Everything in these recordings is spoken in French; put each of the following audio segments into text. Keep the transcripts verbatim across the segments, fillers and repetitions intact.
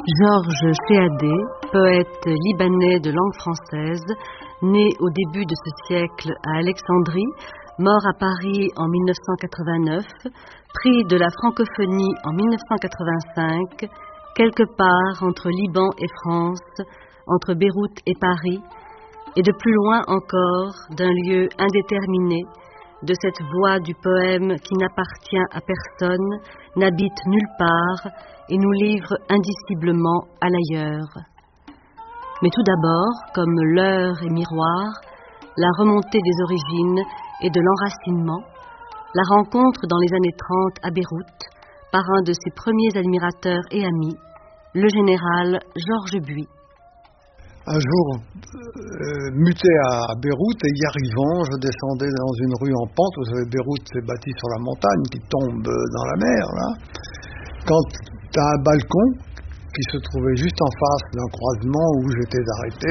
Georges Chéadé, poète libanais de langue française, né au début de ce siècle à Alexandrie, mort à Paris en mille neuf cent quatre-vingt-neuf, prix de la francophonie en mille neuf cent quatre-vingt-cinq, quelque part entre Liban et France, entre Beyrouth et Paris, et de plus loin encore d'un lieu indéterminé, de cette voix du poème qui n'appartient à personne, n'habite nulle part et nous livre indiciblement à l'ailleurs. Mais tout d'abord, comme l'heure et miroir, la remontée des origines et de l'enracinement, la rencontre dans les années trente à Beyrouth par un de ses premiers admirateurs et amis, le général Georges Buis. Un jour, euh, muté à Beyrouth et y arrivant, je descendais dans une rue en pente. Vous savez, Beyrouth c'est bâti sur la montagne qui tombe dans la mer, là. Quand tu as un balcon qui se trouvait juste en face d'un croisement où j'étais arrêté,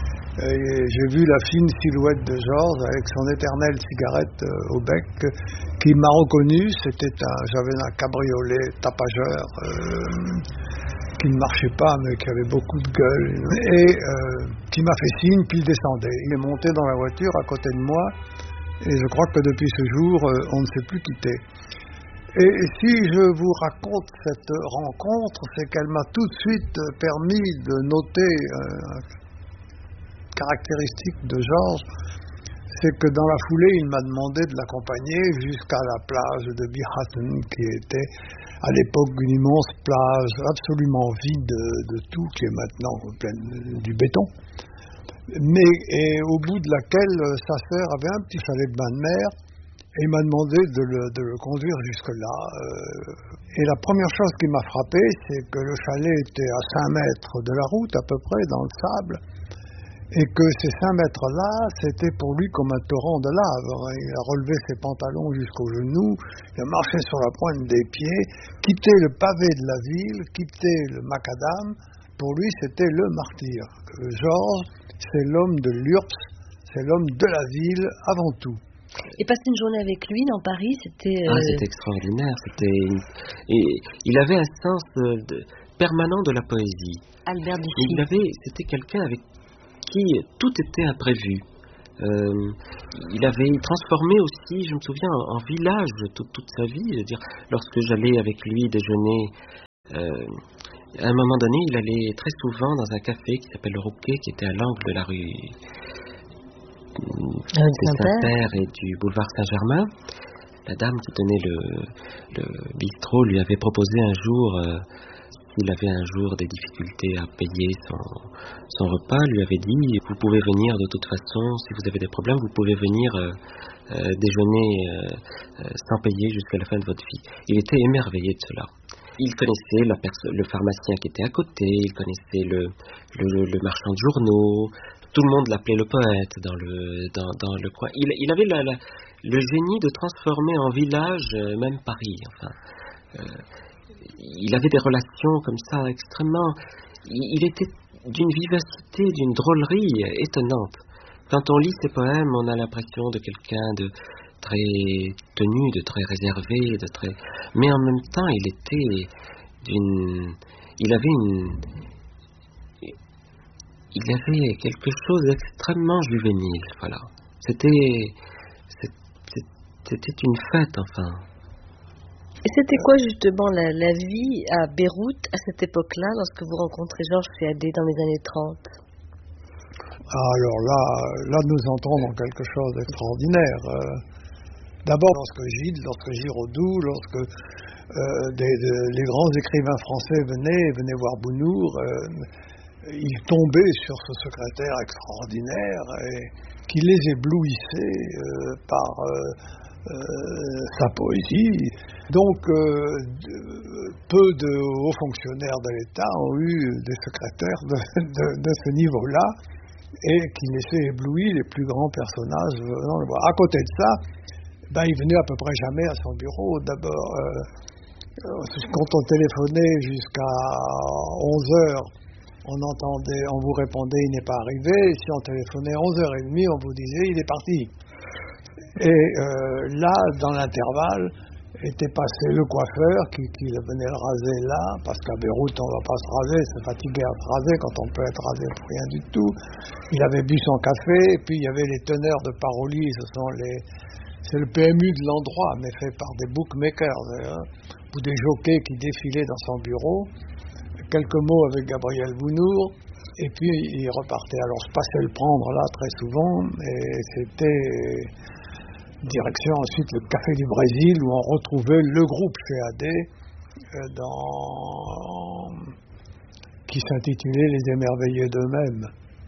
et j'ai vu la fine silhouette de Georges avec son éternelle cigarette euh, au bec qui m'a reconnu. C'était un, j'avais un cabriolet tapageur euh, qui ne marchait pas mais qui avait beaucoup de gueule et euh, qui m'a fait signe puis il descendait. Il est monté dans la voiture à côté de moi et je crois que depuis ce jour euh, on ne s'est plus quitté. Et si je vous raconte cette rencontre, c'est qu'elle m'a tout de suite permis de noter euh, caractéristique de Georges, c'est que dans la foulée, il m'a demandé de l'accompagner jusqu'à la plage de Bihaten, qui était à l'époque une immense plage absolument vide de, de tout, qui est maintenant pleine du béton, mais et au bout de laquelle sa sœur avait un petit chalet de bain de mer, et il m'a demandé de le, de le conduire jusque-là. Euh, et la première chose qui m'a frappé, c'est que le chalet était à cinq mètres de la route, à peu près, dans le sable, et que ces cinq mètres-là, c'était pour lui comme un torrent de lave. Il a relevé ses pantalons jusqu'aux genoux, il a marché sur la pointe des pieds, quitté le pavé de la ville, quitté le macadam. Pour lui, c'était le martyr. Georges, c'est l'homme de l'Urps, c'est l'homme de la ville avant tout. Et passer une journée avec lui dans Paris, c'était... Euh... Ah, c'était extraordinaire. C'était une... Et il avait un sens de, de, permanent de la poésie. Albert Duchy. Il avait, c'était quelqu'un avec qui tout était imprévu. Euh, il avait transformé aussi, je me souviens, en, en village toute, toute sa vie. Je veux dire, lorsque j'allais avec lui déjeuner, euh, à un moment donné, il allait très souvent dans un café qui s'appelle le Rouquet, qui était à l'angle de la rue de Saint-Père et du boulevard Saint-Germain. La dame qui tenait le, le bistrot lui avait proposé un jour, euh, s'il avait un jour des difficultés à payer son, son repas, lui avait dit, vous pouvez venir de toute façon, si vous avez des problèmes, vous pouvez venir euh, euh, déjeuner euh, euh, sans payer jusqu'à la fin de votre vie. Il était émerveillé de cela. Il connaissait la perso- le pharmacien qui était à côté, il connaissait le, le, le marchand de journaux. Tout le monde l'appelait le poète dans le, dans, dans le coin. Il, il avait la, la, le génie de transformer en village euh, même Paris. Enfin, euh, il avait des relations comme ça extrêmement... Il, il était d'une vivacité, d'une drôlerie étonnante. Quand on lit ses poèmes, on a l'impression de quelqu'un de très tenu, de très réservé, de très... Mais en même temps, il était d'une... Il avait une... Il y avait quelque chose d'extrêmement juvénile, voilà. C'était, c'était une fête, enfin. Et c'était quoi justement la, la vie à Beyrouth à cette époque-là, lorsque vous rencontrez Georges Chéadé dans les années trente? Alors là, là nous entrons dans quelque chose d'extraordinaire. Euh, d'abord lorsque Gide, lorsque Giraudoux, lorsque euh, des, de, les grands écrivains français venaient, venaient voir Bounour, euh, il tombait sur ce secrétaire extraordinaire et qui les éblouissait euh, par euh, euh, sa poésie. Donc, euh, de, peu de hauts fonctionnaires de l'État ont eu des secrétaires de, de, de ce niveau-là et qui laissaient éblouir les plus grands personnages venant le voir. À côté de ça, ben, il venait à peu près jamais à son bureau. D'abord, euh, quand on téléphonait jusqu'à onze heures, on entendait, on vous répondait il n'est pas arrivé. Si on téléphonait à onze heures trente, on vous disait il est parti. Et euh, là, dans l'intervalle, était passé le coiffeur qui, qui venait le raser là, parce qu'à Beyrouth on ne va pas se raser, c'est fatigué à se raser quand on peut être rasé pour rien du tout. Il avait bu son café, et puis il y avait les teneurs de Paroli, ce sont les, c'est le P M U de l'endroit, mais fait par des bookmakers, hein, ou des jockeys qui défilaient dans son bureau, quelques mots avec Gabriel Bounour, et puis il repartait. Alors je passais le prendre là très souvent, et c'était direction ensuite le Café du Brésil, où on retrouvait le groupe chez A D, euh, dans... qui s'intitulait Les Émerveillés d'eux-mêmes.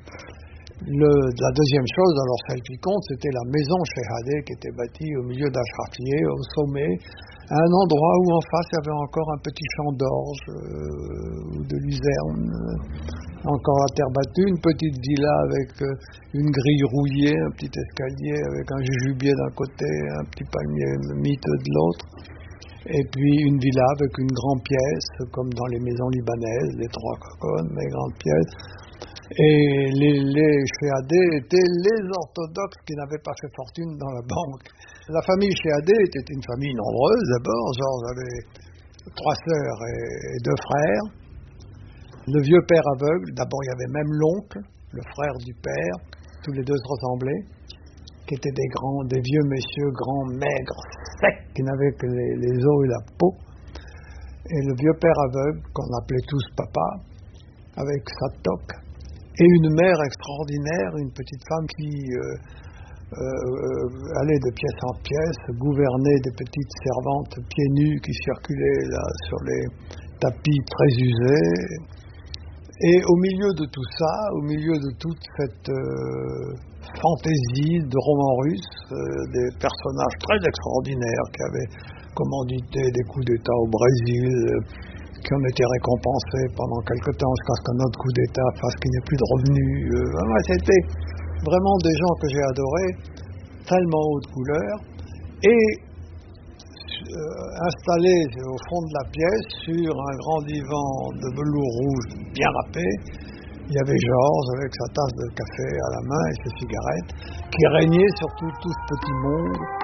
Le, la deuxième chose, alors celle qui compte, c'était la maison chez A D, qui était bâtie au milieu d'un chartier, au sommet, à un endroit où en face il y avait encore un petit champ d'orge euh, ou de luzerne, euh, encore la terre battue, une petite villa avec euh, une grille rouillée, un petit escalier avec un jujubier d'un côté, un petit palmier miteux de l'autre, et puis une villa avec une grande pièce, comme dans les maisons libanaises, les trois cocones, mais grandes pièces. Et les, les chez A D étaient les orthodoxes qui n'avaient pas fait fortune dans la banque. La famille chez A D était une famille nombreuse d'abord. Georges avait trois sœurs et, et deux frères. Le vieux père aveugle, d'abord il y avait même l'oncle, le frère du père, tous les deux se ressemblaient, qui étaient des grands, des vieux messieurs grands, maigres, secs, qui n'avaient que les, les os et la peau. Et le vieux père aveugle, qu'on appelait tous papa, avec sa toque. Et une mère extraordinaire, une petite femme qui euh, euh, allait de pièce en pièce, gouvernait des petites servantes pieds nus qui circulaient là sur les tapis très usés. Et au milieu de tout ça, au milieu de toute cette euh, fantaisie de romans russes, euh, des personnages très extraordinaires qui avaient commandité des coups d'État au Brésil, euh, qui ont été récompensés pendant quelque temps jusqu'à ce qu'un autre coup d'État fasse qu'il n'y ait plus de revenus. Euh, ouais, c'était vraiment des gens que j'ai adorés, tellement haut de couleur, et euh, installés au fond de la pièce, sur un grand divan de velours rouge bien râpé, il y avait Georges avec sa tasse de café à la main et ses cigarettes, qui régnait sur tout, tout ce petit monde.